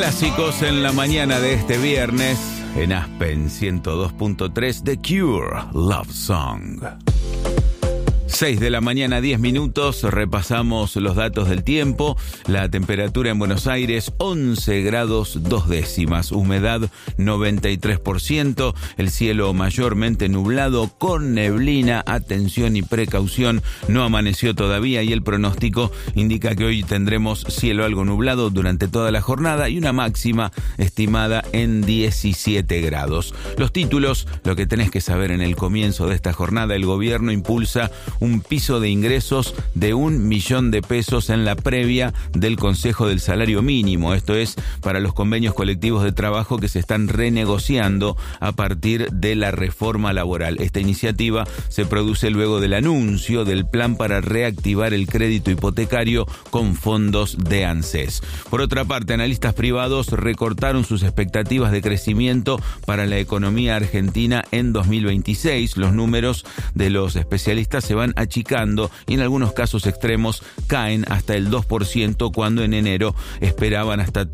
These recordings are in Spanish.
Clásicos en la mañana de este viernes en Aspen 102.3 The Cure Love Song. 6 de la mañana, 10 minutos, repasamos los datos del tiempo. La temperatura en Buenos Aires, 11 grados 2 décimas, humedad 93%, el cielo mayormente nublado con neblina, atención y precaución, no amaneció todavía y el pronóstico indica que hoy tendremos cielo algo nublado durante toda la jornada y una máxima estimada en 17 grados. Los títulos, lo que tenés que saber en el comienzo de esta jornada: el gobierno impulsa un piso de ingresos de 1 millón de pesos en la previa del Consejo del Salario Mínimo. Esto es para los convenios colectivos de trabajo que se están renegociando a partir de la reforma laboral. Esta iniciativa se produce luego del anuncio del plan para reactivar el crédito hipotecario con fondos de ANSES. Por otra parte, analistas privados recortaron sus expectativas de crecimiento para la economía argentina en 2026. Los números de los especialistas se van achicando y en algunos casos extremos caen hasta el 2% cuando en enero esperaban hasta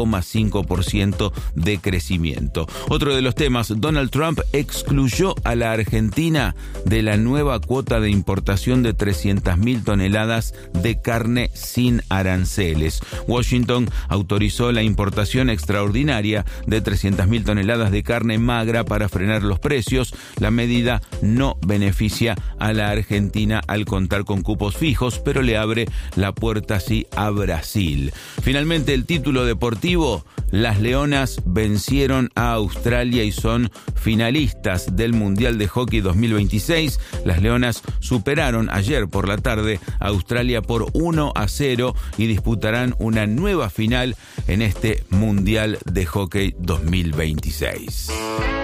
3,5% de crecimiento. Otro de los temas: Donald Trump excluyó a la Argentina de la nueva cuota de importación de 300.000 toneladas de carne sin aranceles. Washington autorizó la importación extraordinaria de 300.000 toneladas de carne magra para frenar los precios. La medida no beneficia a la Argentina al contar con cupos fijos, pero le abre la puerta sí a Brasil. Finalmente, el título deportivo: las Leonas vencieron a Australia y son finalistas del Mundial de Hockey 2026. Las Leonas superaron ayer por la tarde a Australia por 1-0 y disputarán una nueva final en este Mundial de Hockey 2026.